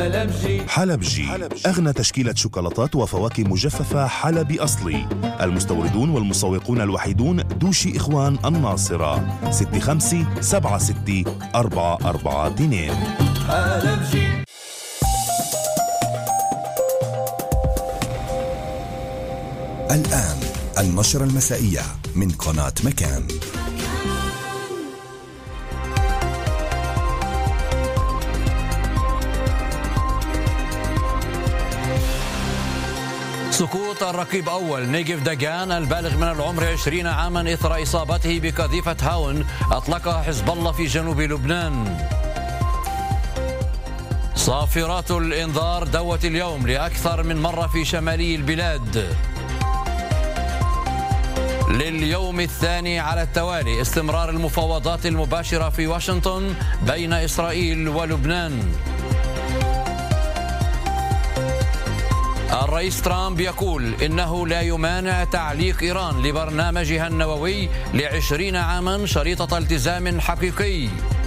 حلبجي أغنى تشكيلة شوكولاتات وفواكه مجففة حلبي أصلي. المستوردون والمسوقون الوحيدون دوشي إخوان الناصرة 6576 442. حلبجي. الآن النشرة المسائية من قناة مكان. سقوط الركيب أول نيجيف داغان البالغ من العمر 20 عاما إثر إصابته بقذيفة هاون أطلقها حزب الله في جنوب لبنان. صافرات الإنذار دوت اليوم لأكثر من مرة في شمالي البلاد. لليوم الثاني على التوالي استمرار المفاوضات المباشرة في واشنطن بين إسرائيل ولبنان. الرئيس ترامب يقول إنه لا يمانع تعليق إيران لبرنامجها النووي ل20 عاما شريطة التزام حقيقي.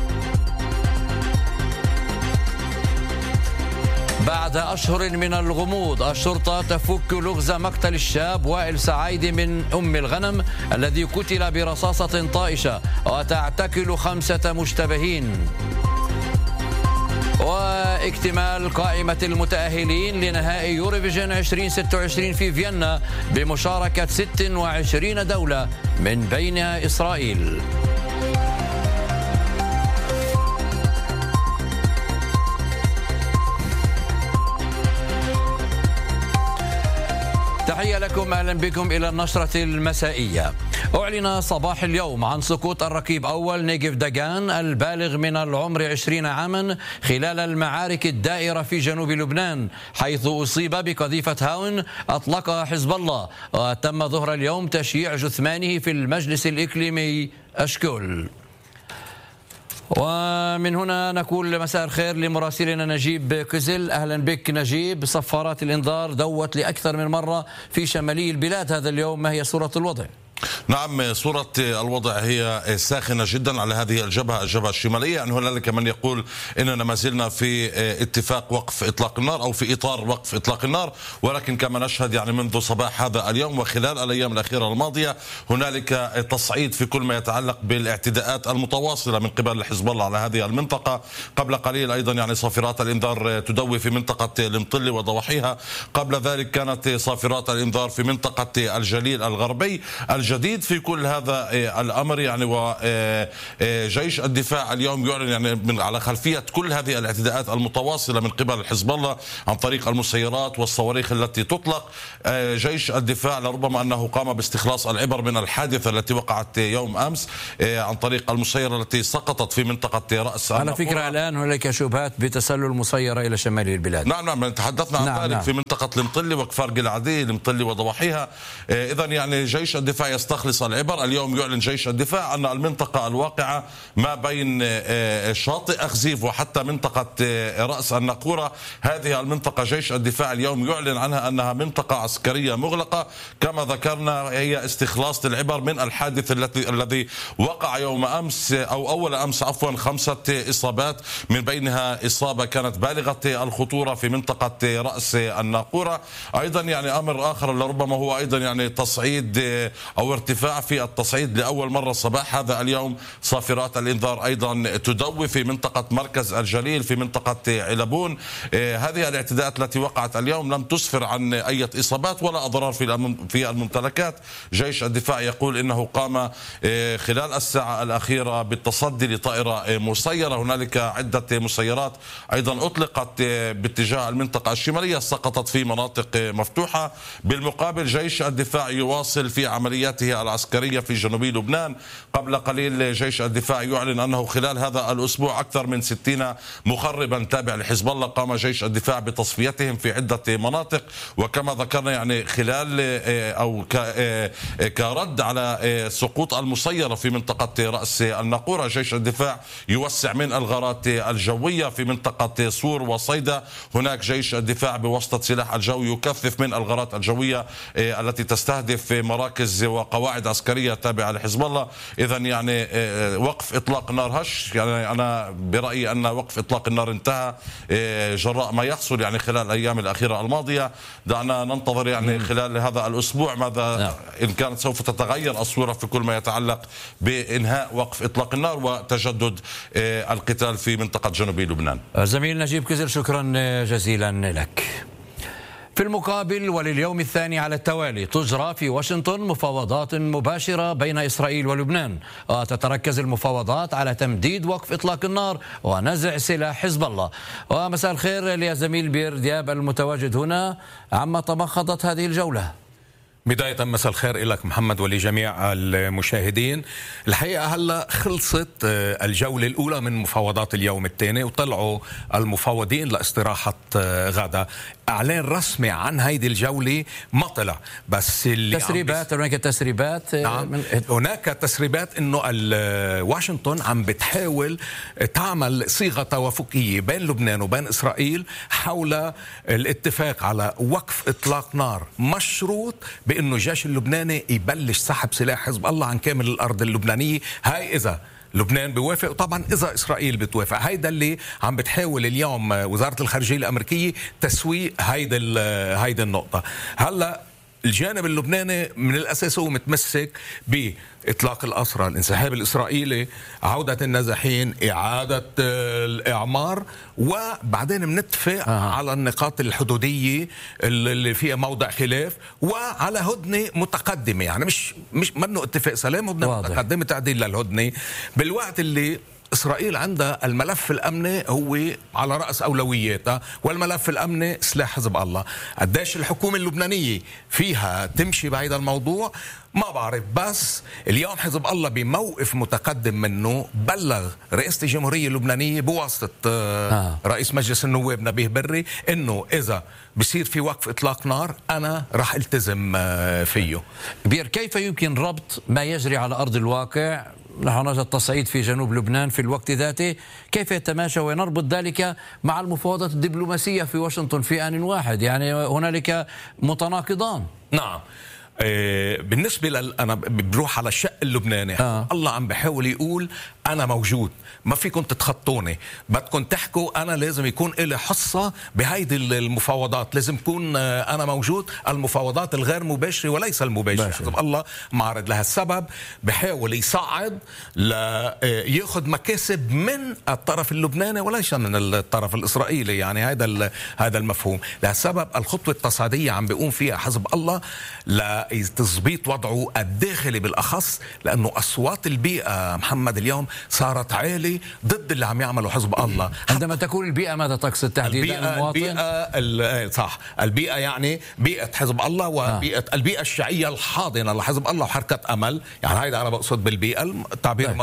بعد أشهر من الغموض الشرطة تفك لغز مقتل الشاب وائل سعيد من أم الغنم الذي قتل برصاصة طائشة وتعتقل 5 مشتبهين. واكتمال قائمة المتأهلين لنهائي يوروفيجن 2026 في فيينا بمشاركة 26 دولة من بينها إسرائيل. تحية لكم، أهلا بكم إلى النشرة المسائية. أعلن صباح اليوم عن سقوط الركيب أول نيجيف داغان البالغ من العمر 20 عاما خلال المعارك الدائرة في جنوب لبنان، حيث أصيب بقذيفة هاون أطلقها حزب الله، وتم ظهر اليوم تشييع جثمانه في المجلس الإقليمي أشكول. ومن هنا نقول مساء الخير لمراسلنا نجيب قزل. أهلا بك نجيب. صفارات الإنذار دوت لأكثر من مرة في شمالي البلاد هذا اليوم، ما هي صورة الوضع؟ نعم، صورة الوضع هي ساخنة جدا على هذه الجبهة الشمالية. يعني هنالك من يقول إننا ما زلنا في اتفاق وقف إطلاق النار أو في إطار وقف إطلاق النار، ولكن كما نشهد يعني منذ صباح هذا اليوم وخلال الأيام الأخيرة الماضية هنالك تصعيد في كل ما يتعلق بالاعتداءات المتواصلة من قبل حزب الله على هذه المنطقة. قبل قليل أيضا يعني صافرات الإنذار تدوي في منطقة المطلي وضواحيها. قبل ذلك كانت صافرات الإنذار في منطقة الجليل الغربي. الجديد في كل هذا الأمر يعني وجيش الدفاع اليوم يعلن يعني من على خلفية كل هذه الاعتداءات المتواصلة من قبل حزب الله عن طريق المسيرات والصواريخ التي تطلق. جيش الدفاع لربما أنه قام باستخلاص العبر من الحادثة التي وقعت يوم أمس عن طريق المسيرة التي سقطت في منطقة رأس على فكرة الآن هناك شبهات بتسلل مسيرة إلى شمال البلاد. نعم تحدثنا عن ذلك في منطقة المطلي وكفار قلعدي المطلي وضواحيها. إذن يعني جيش الدفاع يستخلص العبر. اليوم يعلن جيش الدفاع أن المنطقة الواقعة ما بين شاطئ أخزيف وحتى منطقة رأس الناقورة، هذه المنطقة جيش الدفاع اليوم يعلن عنها أنها منطقة عسكرية مغلقة. كما ذكرنا هي استخلاص العبر من الحادث الذي وقع يوم أمس أو أول أمس عفوا 5 إصابات، من بينها إصابة كانت بالغة الخطورة في منطقة رأس الناقورة. أيضا يعني أمر آخر لربما هو أيضا يعني تصعيد أو ارتفاع في التصعيد لأول مرة صباح هذا اليوم. صافرات الإنذار أيضا تدوي في منطقة مركز الجليل في منطقة علبون. هذه الاعتداءات التي وقعت اليوم لم تسفر عن أي إصابات ولا أضرار في الممتلكات. جيش الدفاع يقول إنه قام خلال الساعة الأخيرة بالتصدي لطائرة مسيرة. هنالك عدة مسيرات أيضا أطلقت باتجاه المنطقة الشمالية سقطت في مناطق مفتوحة. بالمقابل جيش الدفاع يواصل في عملياته العسكرية في جنوب لبنان. قبل قليل جيش الدفاع يعلن أنه خلال هذا الأسبوع أكثر من 60 مخربا تابع لحزب الله قام جيش الدفاع بتصفيتهم في عدة مناطق. وكما ذكرنا يعني خلال أو كرد على سقوط المسيرة في منطقة رأس الناقورة، جيش الدفاع يوسع من الغارات الجوية في منطقة صور وصيدا. هناك جيش الدفاع بواسطة سلاح الجو يكثف من الغارات الجوية التي تستهدف مراكز وقواعد عسكرية تابعة لحزب الله. إذا يعني وقف إطلاق النار هش، يعني أنا برأيي أن وقف إطلاق النار انتهى جراء ما يحصل يعني خلال الأيام الأخيرة الماضية. دعنا ننتظر يعني خلال هذا الأسبوع ماذا إن كانت سوف تتغير الصورة في كل ما يتعلق بإنهاء وقف إطلاق النار وتجدد القتال في منطقة جنوبي لبنان. زميل نجيب كزل، شكرا جزيلا لك. في المقابل، ولليوم الثاني على التوالي تجرى في واشنطن مفاوضات مباشرة بين إسرائيل ولبنان، وتتركز المفاوضات على تمديد وقف إطلاق النار ونزع سلاح حزب الله. ومساء الخير يا زميل بير دياب المتواجد هنا، عما تمخضت هذه الجولة. بداية مساء الخير لك محمد ولجميع المشاهدين. الحقيقة هلا خلصت الجولة الأولى من مفاوضات اليوم الثاني، وطلعوا المفاوضين لاستراحة غدا. إعلان رسمي عن هيدي الجولة ما طلع، بس اللي تسريبات، هناك تسريبات. نعم، هناك تسريبات إنه واشنطن عم بتحاول تعمل صيغة توافقية بين لبنان وبين إسرائيل حول الاتفاق على وقف إطلاق نار مشروط بأنه الجيش اللبناني يبلش سحب سلاح حزب الله عن كامل الأرض اللبنانية. هاي إذا لبنان بيوافق، وطبعا إذا إسرائيل بتوافق. هيدا اللي عم بتحاول اليوم وزارة الخارجية الأمريكية تسويق هيدا النقطة. هلا الجانب اللبناني من الأساس هو متمسك بإطلاق الأسرى، الانسحاب الإسرائيلي، عودة النازحين، إعادة الإعمار، وبعدين بنتفق على النقاط الحدودية اللي فيها موضع خلاف، وعلى هدنة متقدمة. يعني مش منه اتفاق سلام، هدنة متقدمة تعديل للهدنة، بالوقت اللي إسرائيل عندها الملف الأمني هو على رأس أولوياتها، والملف الأمني سلاح حزب الله. قديش الحكومة اللبنانية فيها تمشي بهذا الموضوع ما بعرف، بس اليوم حزب الله بموقف متقدم منه بلغ رئاسة الجمهورية اللبنانية بواسطة رئيس مجلس النواب نبيه بري إنه إذا بصير في وقف إطلاق نار أنا راح التزم فيه. بير، كيف يمكن ربط ما يجري على أرض الواقع، نحن نجد تصعيد في جنوب لبنان في الوقت ذاته، كيف يتماشى ونربط ذلك مع المفاوضات الدبلوماسية في واشنطن في آن واحد؟ يعني هنالك متناقضان. نعم. بالنسبة أنا بروح على الشق اللبناني. الله عم بحاول يقول أنا موجود، ما فيكم تتخطوني، بدكم تحكوا، أنا لازم يكون إلي حصة بهيدي المفاوضات، لازم يكون أنا موجود. المفاوضات الغير مباشرة وليس المباشرة حزب الله معرض لها. السبب بحاول يصعد ليأخذ مكاسب من الطرف اللبناني وليس من الطرف الإسرائيلي، يعني هذا المفهوم. لهالسبب الخطوة التصعيدية عم بيقوم فيها حزب الله لتظبيط وضعه الداخلي بالأخص، لأنه أصوات البيئة محمد اليوم صارت عالي ضد اللي عم يعمله حزب الله. عندما تقول البيئة ماذا تقصد تحديدا؟ البيئة صح، البيئة يعني بيئة حزب الله وبيئة البيئة الشيعية الحاضنة لحزب الله وحركة أمل، يعني هيدا أنا بقصد بالبيئة التعبير.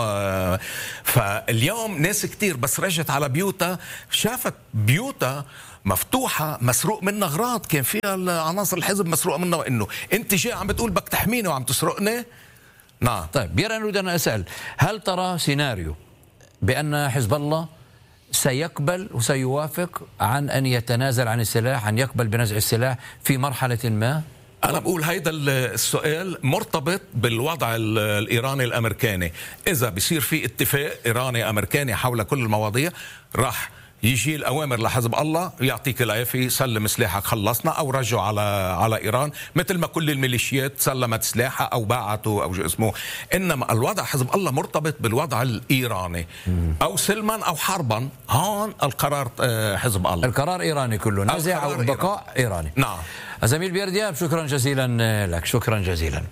فاليوم ناس كتير بس رجت على بيوتها، شافت بيوتها مفتوحة مسروق منها أغراض كان فيها عناصر الحزب مسروق منها، وإنه أنت جاي عم بتقول بدك تحميني وعم تسرقني. نعم. طيب بير، أنا أريد أن أسأل، هل ترى سيناريو بأن حزب الله سيقبل وسيوافق عن أن يتنازل عن السلاح، أن يقبل بنزع السلاح في مرحلة ما؟ أنا بقول هيدا السؤال مرتبط بالوضع الإيراني الأمريكاني. إذا بيصير في اتفاق إيراني أمريكاني حول كل المواضيع، راح يجي الأوامر لحزب الله يعطيك العافية، سلم سلاحك خلصنا، أو رجعوا على إيران، مثل ما كل الميليشيات سلمت سلاحها أو باعته أو شو اسمه. إنما الوضع حزب الله مرتبط بالوضع الإيراني، أو سلما أو حربا. هون القرار حزب الله، القرار إيراني كله، نزع أو بقاء إيراني. نعم. زميل بير دياب، شكرا جزيلا لك، شكرا جزيلا.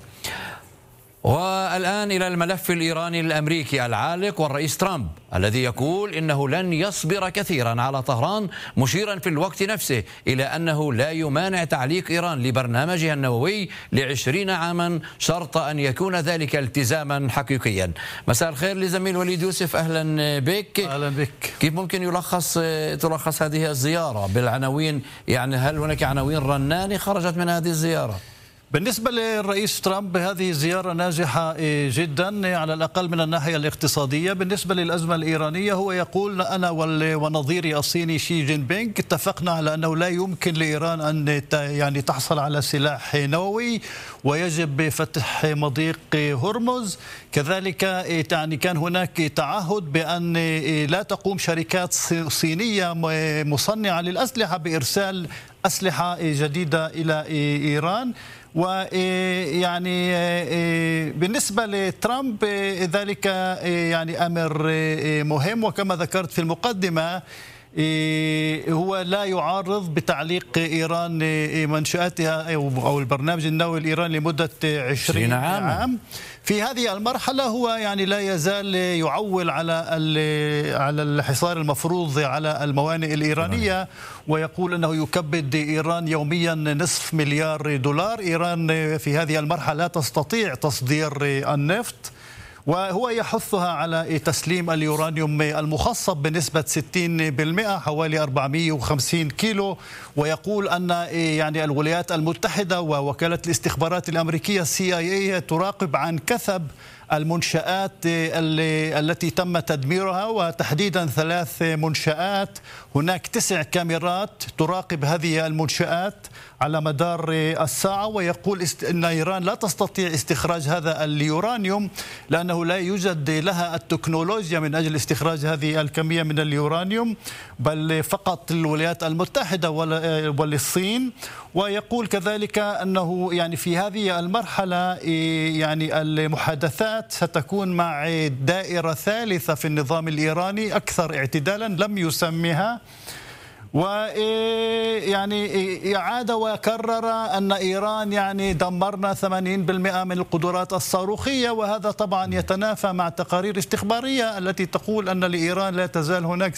والآن إلى الملف الإيراني الأمريكي العالق، والرئيس ترامب الذي يقول إنه لن يصبر كثيرا على طهران، مشيرا في الوقت نفسه إلى أنه لا يمانع تعليق إيران لبرنامجها النووي ل20 عاما شرط أن يكون ذلك التزاما حقيقيا. مساء الخير لزميل وليد يوسف، أهلا بك. أهلا بك. كيف ممكن تلخص هذه الزيارة بالعناوين؟ يعني هل هناك عناوين رنانة خرجت من هذه الزيارة؟ بالنسبة للرئيس ترامب هذه زيارة ناجحة جدا على الأقل من الناحية الاقتصادية. بالنسبة للأزمة الإيرانية هو يقول أنا ونظيري الصيني شي جين بينغ اتفقنا على أنه لا يمكن لإيران أن يعني تحصل على سلاح نووي، ويجب فتح مضيق هرمز. كذلك يعني كان هناك تعهد بأن لا تقوم شركات صينية مصنعة للأسلحة بإرسال أسلحة جديدة إلى إيران. ويعني بالنسبة لترامب ذلك يعني أمر مهم، وكما ذكرت في المقدمة هو لا يعارض بتعليق إيران منشآتها أو البرنامج النووي الإيراني لمدة 20 عام. في هذه المرحلة هو يعني لا يزال يعول على الحصار المفروض على الموانئ الإيرانية، ويقول أنه يكبد إيران يوميا $500 مليار. إيران في هذه المرحلة لا تستطيع تصدير النفط، وهو يحثها على تسليم اليورانيوم المخصب بنسبة 60%، حوالي 450 كيلو. ويقول أن يعني الولايات المتحدة ووكالة الاستخبارات الأمريكية CIA تراقب عن كثب المنشآت التي تم تدميرها، وتحديدا 3 منشآت. هناك 9 كاميرات تراقب هذه المنشآت على مدار الساعة. ويقول أن إيران لا تستطيع استخراج هذا اليورانيوم لأنه لا يوجد لها التكنولوجيا من أجل استخراج هذه الكمية من اليورانيوم، بل فقط الولايات المتحدة والصين. ويقول كذلك أنه يعني في هذه المرحلة يعني المحادثات ستكون مع دائرة ثالثة في النظام الإيراني أكثر اعتدالا لم يسمها. ويعني عاد وكرر أن إيران يعني دمرنا 80% من القدرات الصاروخية، وهذا طبعا يتنافى مع تقارير استخبارية التي تقول أن لإيران لا تزال هناك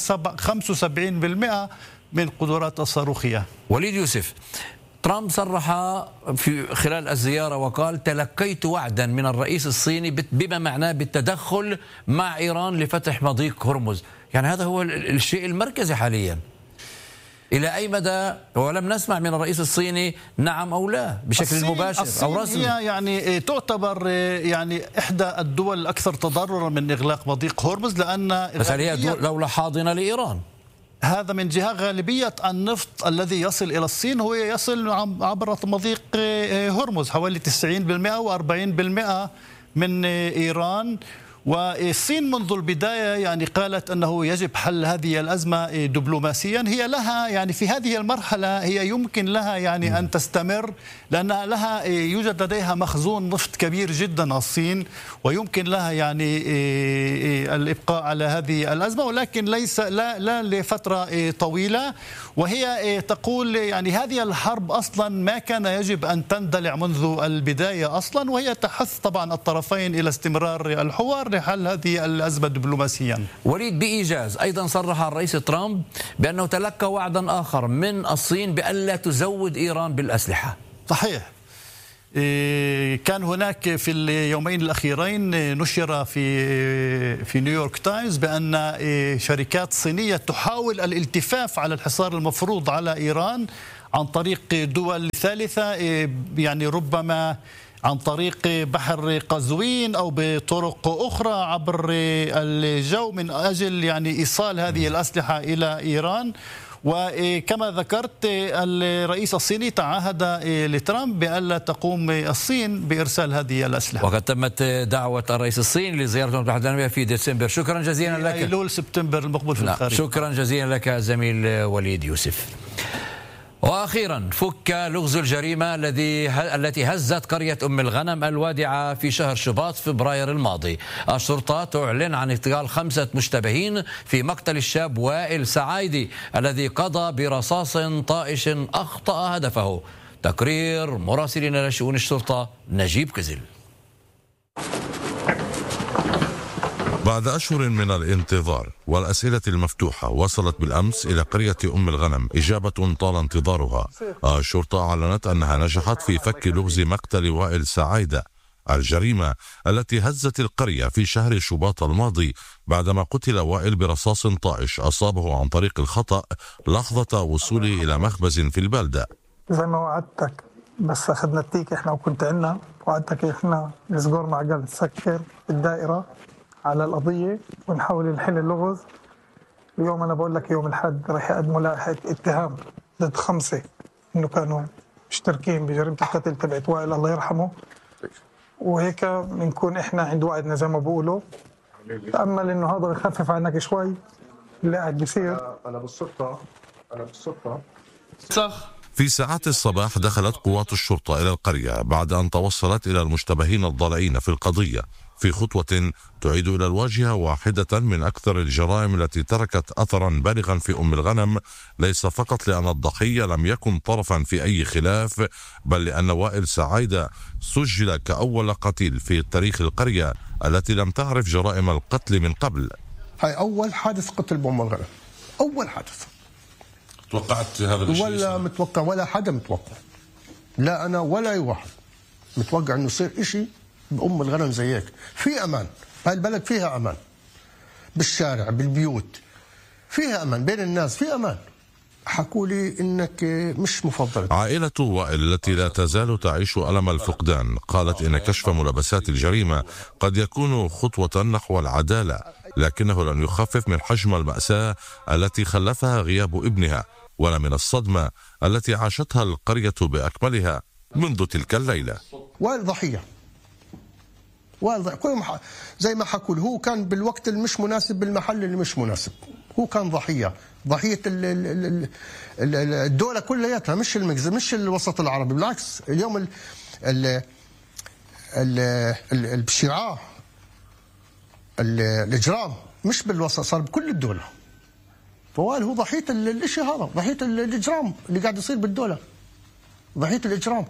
75% من القدرات الصاروخية. وليد يوسف، ترامب صرح في خلال الزيارة وقال: تلقيت وعدا من الرئيس الصيني بما معناه بالتدخل مع إيران لفتح مضيق هرمز. يعني هذا هو الشيء المركزي حاليا. إلى أي مدى؟ ولم نسمع من الرئيس الصيني نعم أو لا بشكل مباشر أو رسمي. هي يعني تعتبر يعني إحدى الدول الأكثر تضررا من إغلاق مضيق هرمز، لأن بس هل هي دولة حاضنة لإيران؟ هذا من جهة غالبية النفط الذي يصل إلى الصين هو يصل عبر مضيق هرمز، حوالي 90% و40% من إيران. والصين منذ البداية يعني قالت أنه يجب حل هذه الأزمة دبلوماسيا. هي لها يعني في هذه المرحلة هي يمكن لها يعني أن تستمر، لأن لها يوجد لديها مخزون نفط كبير جدا الصين، ويمكن لها يعني الإبقاء على هذه الأزمة، ولكن ليس لا لفترة طويلة. وهي تقول يعني هذه الحرب أصلا ما كان يجب أن تندلع منذ البداية أصلا، وهي تحث طبعا الطرفين إلى استمرار الحوار لحل هذه الأزمة دبلوماسيا. وليد، بإيجاز أيضا صرح الرئيس ترامب بأنه تلقى وعدا آخر من الصين بألا تزود إيران بالأسلحة. صحيح. كان هناك في اليومين الأخيرين نشر في نيويورك تايمز بأن شركات صينية تحاول الالتفاف على الحصار المفروض على إيران عن طريق دول ثالثة، يعني ربما عن طريق بحر قزوين أو بطرق أخرى عبر الجو، من أجل يعني إيصال هذه الأسلحة إلى إيران. وكما ذكرت الرئيس الصيني تعهد لترامب بألا تقوم الصين بإرسال هذه الأسلحة. وقد تمت دعوة الرئيس الصيني لزيارة المملكة المتحدة العربية في ديسمبر. شكرا جزيلا لك. أيلول سبتمبر المقبل في الخارج. شكرا جزيلا لك زميل وليد يوسف. وأخيرا، فك لغز الجريمة التي هزت قرية أم الغنم الوادعة في شهر شباط فبراير الماضي. الشرطة تعلن عن اغتيال 5 مشتبهين في مقتل الشاب وائل سعايدي الذي قضى برصاص طائش أخطأ هدفه. تقرير مراسلنا لشؤون الشرطة نجيب كزل. بعد أشهر من الانتظار والأسئلة المفتوحة، وصلت بالأمس إلى قرية أم الغنم إجابة طال انتظارها. الشرطة أعلنت أنها نجحت في فك لغز مقتل وائل سعايدة، الجريمة التي هزت القرية في شهر شباط الماضي بعدما قتل وائل برصاص طائش أصابه عن طريق الخطأ لحظة وصوله إلى مخبز في البلدة. زي ما وعدتك، بس أخذنا التيك إحنا وكنت عنا، وعدتك إحنا نسجر معقل نسكر الدائرة على القضية ونحاول نحل اللغز. اليوم أنا بقول لك يوم الأحد راح يقدموا لائحة اتهام ضد 5 إنه كانوا مشتركين بجريمة القتل تبعت وائل الله يرحمه، وهيك بنكون إحنا عند وعدنا زي ما بقولوا. تأمل إنه هذا يخفف عنك شوي اللي قاعد بيصير. أنا بالصدفة في ساعات الصباح دخلت قوات الشرطة إلى القرية بعد أن توصلت إلى المشتبهين الضالعين في القضية في خطوة تعيد إلى الواجهة واحدة من أكثر الجرائم التي تركت أثرا بالغا في أم الغنم، ليس فقط لأن الضحية لم يكن طرفا في أي خلاف، بل لأن وائل سعيدة سجل كأول قتيل في تاريخ القرية التي لم تعرف جرائم القتل من قبل. هاي أول حادث قتل بأم الغنم، أول حادث. توقعت هذا الشيء؟ ولا متوقع، ولا حدا متوقع، لا أنا ولا أي واحد متوقع إنه يصير إشي بأم الغنم زي هيك. في أمان، هاي البلد فيها أمان، بالشارع بالبيوت فيها أمان، بين الناس في أمان. حكوا لي إنك مش مفضل. عائلة وائل التي لا تزال تعيش ألم الفقدان قالت إن كشف ملابسات الجريمة قد يكون خطوة نحو العدالة، لكنه لن يخفف من حجم المأساة التي خلفها غياب ابنها، ولا من الصدمة التي عاشتها القرية بأكملها منذ تلك الليلة. وائل ضحية، كل زي ما حكوا، هو كان بالوقت المش مناسب بالمحل اللي مش مناسب. هو كان ضحية الدولة كلياتها، مش المجزر، مش الوسط العربي. بالعكس اليوم الشيعة الإجرام مش بالوسط، صار بكل الدولة. فوائل هو ضحية الاشي هذا، ضحية الإجرام اللي قاعد يصير بالدولة، ضحية الإجرام.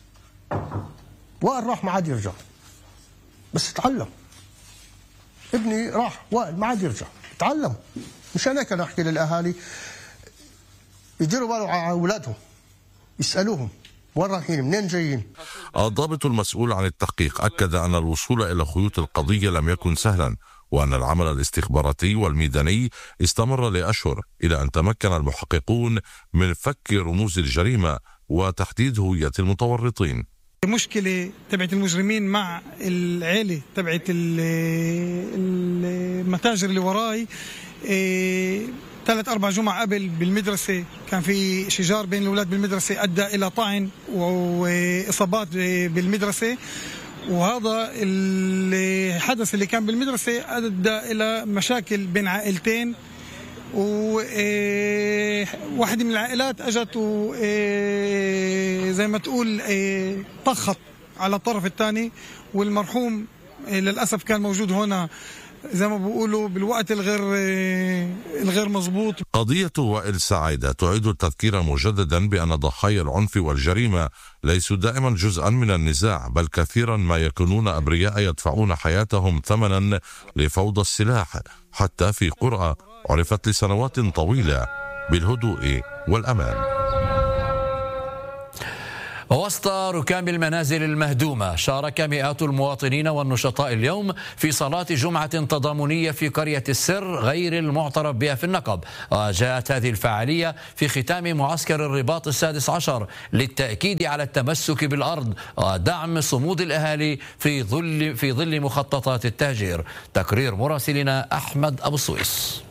وائل راح ما عاد يرجع، بس تعلم. ابني راح، وائل ما عاد يرجع، تعلم. مشان هيك انا احكي للاهالي يديروا بالهم على اولادهم، يسالوهم وين رايحين، منين جايين. الضابط المسؤول عن التحقيق اكد ان الوصول الى خيوط القضيه لم يكن سهلا، وان العمل الاستخباراتي والميداني استمر لاشهر الى ان تمكن المحققون من فك رموز الجريمه وتحديد هويه المتورطين. المشكلة تبعت المجرمين مع العيلة تبعت المتاجر اللي وراي. 3-4 جمعة قبل بالمدرسة كان في شجار بين الأولاد بالمدرسة أدى إلى طعن وإصابات بالمدرسة، وهذا الحدث اللي كان بالمدرسة أدى إلى مشاكل بين عائلتين، وواحد من العائلات اجت زي ما تقول طخت على الطرف الثاني، والمرحوم للاسف كان موجود هنا زي ما بيقولوا بالوقت الغير مظبوط. قضية وائل سعيدة تعيد التذكير مجددا بأن ضحايا العنف والجريمة ليسوا دائما جزءا من النزاع، بل كثيرا ما يكونون أبرياء يدفعون حياتهم ثمنا لفوضى السلاح، حتى في قرى عرفت لسنوات طويلة بالهدوء والأمان. وسط ركام المنازل المهدومة شارك مئات المواطنين والنشطاء اليوم في صلاة جمعة تضامنية في قرية السر غير المعترف بها في النقب. وجاءت هذه الفعالية في ختام معسكر الرباط السادس عشر للتأكيد على التمسك بالأرض ودعم صمود الأهالي في ظل مخططات التهجير. تقرير مراسلنا أحمد أبو السويس.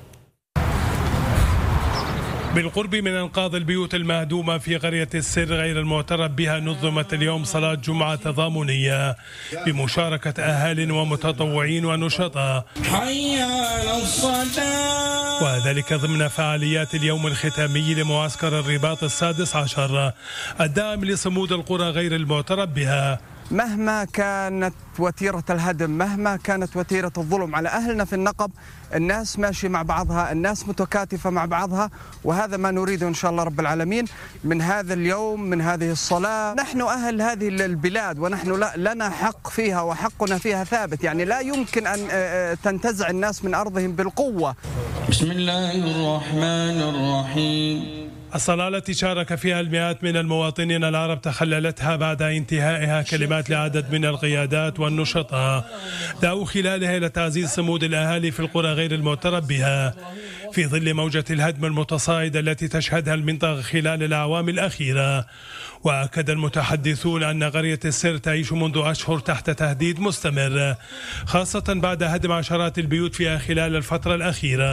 بالقرب من انقاض البيوت المهدومة في قرية السر غير المعترف بها نظمت اليوم صلاة جمعة تضامنية بمشاركة أهال ومتطوعين ونشطاء، حي على الصلاة، وذلك ضمن فعاليات اليوم الختامي لمعسكر الرباط السادس عشر الداعم لصمود القرى غير المعترف بها. مهما كانت وتيرة الهدم، مهما كانت وتيرة الظلم على أهلنا في النقب، الناس ماشية مع بعضها، الناس متكاتفة مع بعضها، وهذا ما نريده إن شاء الله رب العالمين من هذا اليوم، من هذه الصلاة. نحن أهل هذه البلاد ونحن لنا حق فيها وحقنا فيها ثابت، يعني لا يمكن أن تنتزع الناس من أرضهم بالقوة. بسم الله الرحمن الرحيم. الصلاة التي شارك فيها المئات من المواطنين العرب تخللتها بعد انتهائها كلمات لعدد من القيادات والنشطاء دعوا خلالها إلى تعزيز صمود الأهالي في القرى غير المعترف بها في ظل موجة الهدم المتصاعدة التي تشهدها المنطقة خلال الأعوام الأخيرة. وأكد المتحدثون أن قرية السر تعيش منذ أشهر تحت تهديد مستمر، خاصة بعد هدم عشرات البيوت فيها خلال الفترة الأخيرة،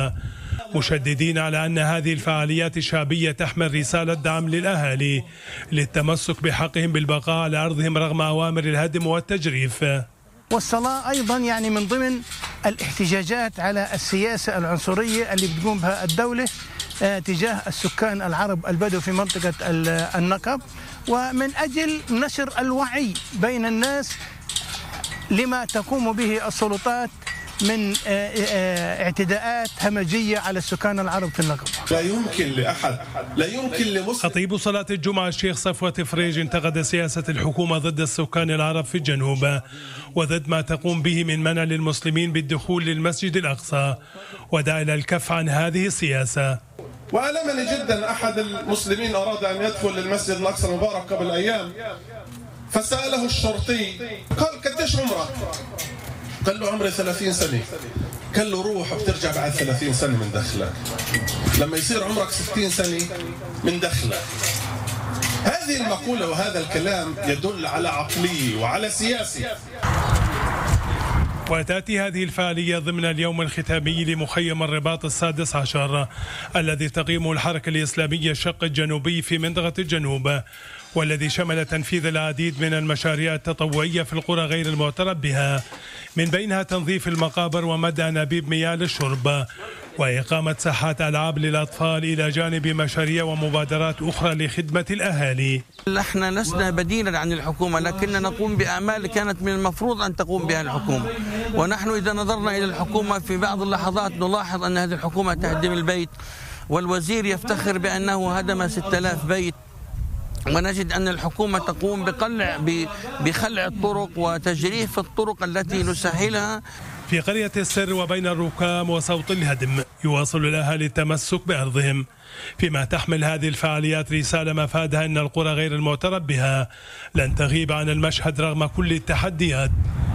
مشددين على أن هذه الفعاليات الشعبية تحمل رسالة دعم للأهالي للتمسك بحقهم بالبقاء على أرضهم رغم أوامر الهدم والتجريف. والصلاة أيضا يعني من ضمن الاحتجاجات على السياسة العنصرية اللي بتقوم بها الدولة تجاه السكان العرب البدو في منطقة النقب، ومن أجل نشر الوعي بين الناس لما تقوم به السلطات من اعتداءات همجية على السكان العرب في النقب. لا يمكن لأحد، لا يمكن لمسلم. خطيب صلاة الجمعة الشيخ صفوة فريج انتقد سياسة الحكومة ضد السكان العرب في الجنوب وضد ما تقوم به من منع للمسلمين بالدخول للمسجد الأقصى، ودعا إلى الكف عن هذه السياسة. وألمني جدا أحد المسلمين أراد أن يدخل للمسجد الأقصى المبارك قبل أيام، فسأله الشرطي قال قديش عمرك؟ قال له عمري 30 سنة. قال له روح وبترجع بعد 30 سنة من دخلك، لما يصير عمرك 60 سنة من دخلك. هذه المقولة وهذا الكلام يدل على عقلية وعلى سياسة. وتأتي هذه الفعالية ضمن اليوم الختامي لمخيم الرباط 16 الذي تقيمه الحركة الإسلامية الشق الجنوبي في منطقة الجنوب، والذي شمل تنفيذ العديد من المشاريع التطوعية في القرى غير المعترف بها، من بينها تنظيف المقابر ومد أنابيب مياه للشرب وإقامة ساحات ألعاب للأطفال، إلى جانب مشاريع ومبادرات أخرى لخدمة الأهالي. نحن لسنا بديلا عن الحكومة، لكننا نقوم بأعمال كانت من المفروض أن تقوم بها الحكومة، ونحن إذا نظرنا إلى الحكومة في بعض اللحظات نلاحظ أن هذه الحكومة تهدم البيت، والوزير يفتخر بأنه هدم 6000 بيت، ونجد أن الحكومة تقوم بخلع الطرق وتجريف الطرق التي نسهلها. في قرية السر وبين الركام وصوت الهدم يواصل الأهالي التمسك بأرضهم، فيما تحمل هذه الفعاليات رسالة مفادها أن القرى غير المعترف بها لن تغيب عن المشهد رغم كل التحديات.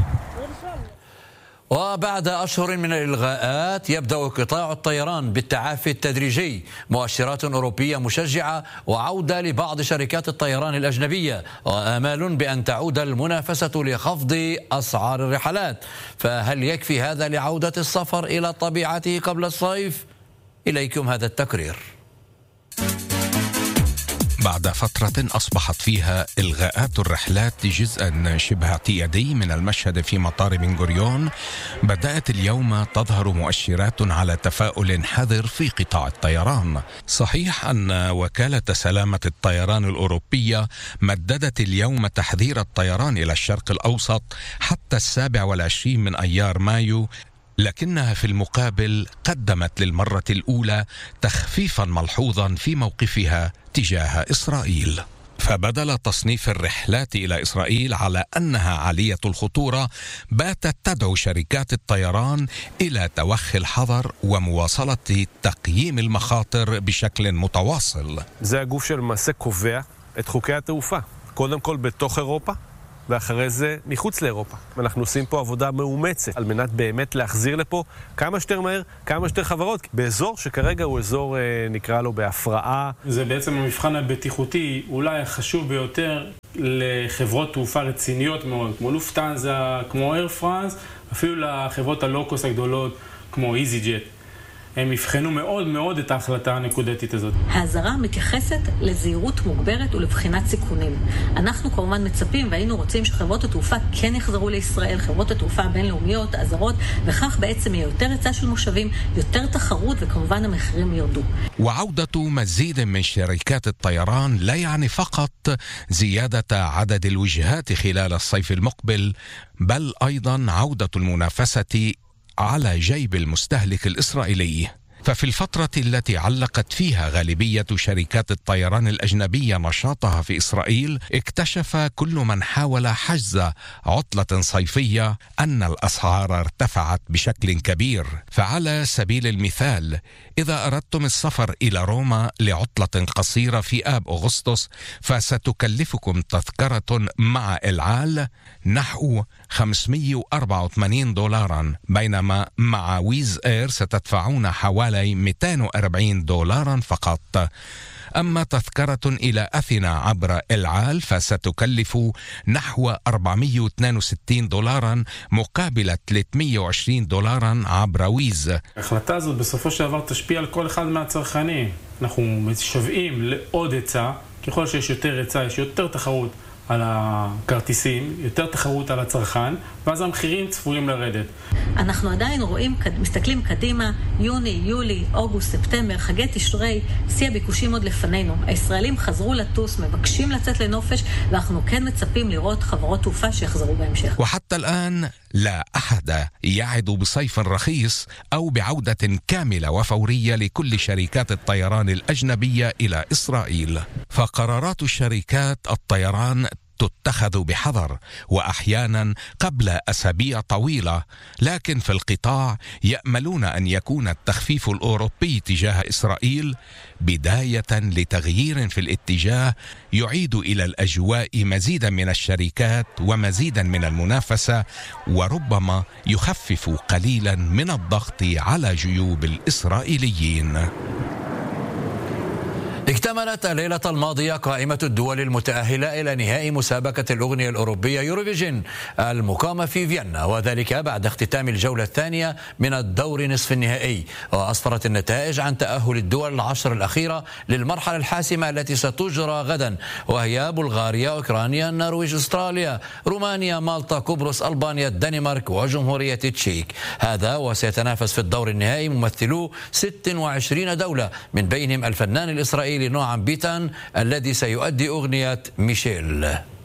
وبعد أشهر من الإلغاءات يبدأ قطاع الطيران بالتعافي التدريجي، مؤشرات أوروبية مشجعة وعودة لبعض شركات الطيران الأجنبية وآمال بأن تعود المنافسة لخفض أسعار الرحلات. فهل يكفي هذا لعودة السفر إلى طبيعته قبل الصيف؟ إليكم هذا التقرير. بعد فترة أصبحت فيها إلغاءات الرحلات جزءا شبه اعتيادي من المشهد في مطار بن غوريون، بدأت اليوم تظهر مؤشرات على تفاؤل حذر في قطاع الطيران. صحيح أن وكالة سلامة الطيران الأوروبية مددت اليوم تحذير الطيران إلى الشرق الأوسط حتى 27 من أيار مايو، لكنها في المقابل قدمت للمرة الأولى تخفيفا ملحوظا في موقفها تجاه إسرائيل. فبدل تصنيف الرحلات إلى إسرائيل على أنها عالية الخطورة، باتت تدعو شركات الطيران إلى توخي الحذر ومواصلة تقييم المخاطر בشكل متواصل. זה הגוף שלמעשה קובע את חוקי התעופה, קודם כל בתוך אירופה ואחרי זה מחוץ לאירופה. אנחנו עושים פה עבודה מאומצת על מנת באמת להחזיר לפה כמה שיותר מהר, כמה שיותר חברות, באזור שכרגע הוא אזור נקרא לו בהפרעה. זה בעצם המבחן הבטיחותי אולי החשוב ביותר לחברות תעופה רציניות מאוד, כמו לופטנזה, כמו אייר פרנס, אפילו לחברות הלוקוס הגדולות כמו איזי ג'ט. הם יבחנו מאוד מאוד את ההחלטה הנקודתית הזאת. ההזרה מתייחסת לזהירות מוגברת ולבחינת סיכונים. אנחנו כמובן מצפים והיינו רוצים שחברות התעופה כן יחזרו לישראל, חברות התעופה הבינלאומיות, הזרות, וכך בעצם יהיה יותר היצע של מושבים, יותר תחרות וכמובן המחירים ירדו. وعودة مزيد من شركات الطيران لا يعني فقط زيادة عدد الوجهات خلال الصيف المقبل، بل أيضا عودة المنافسة على جيب المستهلك الإسرائيلي. ففي الفترة التي علقت فيها غالبية شركات الطيران الأجنبية نشاطها في إسرائيل، اكتشف كل من حاول حجز عطلة صيفية أن الأسعار ارتفعت بشكل كبير. فعلى سبيل المثال، إذا أردتم السفر إلى روما لعطلة قصيرة في آب أغسطس، فستكلفكم تذكرة مع العال نحو $584، بينما مع ويز إير ستدفعون حوالي $240 فقط. أما تذكرة إلى أثينا عبر العال فستكلف نحو $462 مقابل $320 عبر ويز. ההחלטה הזאת בסופו של דבר תשפיע על כל אחד מהצרכנים. אנחנו משוועים לעוד היצע, ככל שיש יותר היצע, יש יותר תחרות על הכרטיסים, יותר תחרות על הצרכן, ואז המחירים צפויים לרדת. אנחנו עדיין רואים, מסתכלים קדימה, יוני, יולי, אוגוסט, ספטמבר, חגי תשרי, שיא הביקושים עוד לפנינו. הישראלים חזרו לטוס, מבקשים לצאת לנופש, ואנחנו כן מצפים לראות חברות תעופה שיחזרו בהמשך. وحتى الآن لا أحد يعد بصيف رخيص أو بعودة كاملة وفورية لكل شركات الطيران الأجنبية إلى إسرائيل، فقرارات الشركات الطيران تتخذ بحذر وأحيانا قبل أسابيع طويلة، لكن في القطاع يأملون أن يكون التخفيف الأوروبي تجاه إسرائيل بداية لتغيير في الاتجاه يعيد إلى الأجواء مزيدا من الشركات ومزيدا من المنافسة، وربما يخفف قليلا من الضغط على جيوب الإسرائيليين. اكتملت الليلة الماضية قائمة الدول المتأهلة إلى نهائي مسابقة الأغنية الأوروبية يوروفيجن المقامة في فيينا، وذلك بعد اختتام الجولة الثانية من الدور نصف النهائي. وأسفرت النتائج عن تأهل الدول العشر الأخيرة للمرحلة الحاسمة التي ستجرى غدا، وهي بلغاريا، أوكرانيا، النرويج، أستراليا، رومانيا، مالطا، قبرص، ألبانيا، الدنمارك وجمهورية تشيك. هذا وسيتنافس في الدور النهائي ممثلو 26 دولة، من بينهم الفنان الإسرائيلي نوعام بيتان الذي سيؤدي أغنية ميشيل.